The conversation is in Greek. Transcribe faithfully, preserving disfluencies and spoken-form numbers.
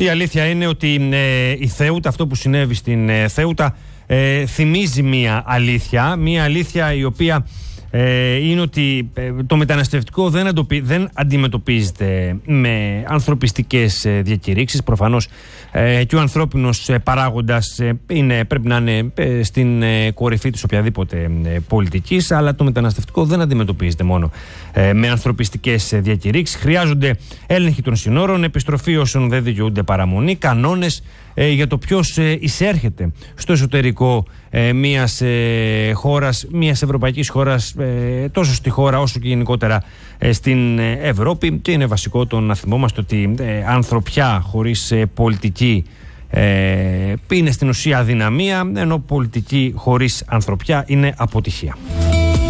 Η αλήθεια είναι ότι ε, η Θέουτα, αυτό που συνέβη στην ε, Θέουτα, ε, θυμίζει μία αλήθεια. Μία αλήθεια η οποία ε, είναι ότι ε, το μεταναστευτικό δεν, αντοπι, δεν αντιμετωπίζεται με ανθρωπιστικές ε, διακηρύξεις. Προφανώς ε, και ο ανθρώπινος ε, παράγοντας ε, είναι, πρέπει να είναι ε, στην ε, κορυφή της οποιαδήποτε ε, πολιτικής, αλλά το μεταναστευτικό δεν αντιμετωπίζεται μόνο ε, με ανθρωπιστικές ε, διακηρύξεις. Χρειάζονται έλεγχοι των συνόρων, επιστροφή όσων δεν δικαιούνται παραμονή, κανόνες ε, για το ποιος ε, εισέρχεται στο εσωτερικό ε, μιας ε, χώρας, μιας ευρωπαϊκής χώρας, ε, τόσο στη χώρα όσο και γενικότερα ε, στην Ευρώπη. Και είναι βασικό το να θυμόμαστε ότι ε, ανθρωπιά χωρίς ε, πολιτική ε, είναι στην ουσία αδυναμία, ενώ πολιτική χωρίς ανθρωπιά είναι αποτυχία.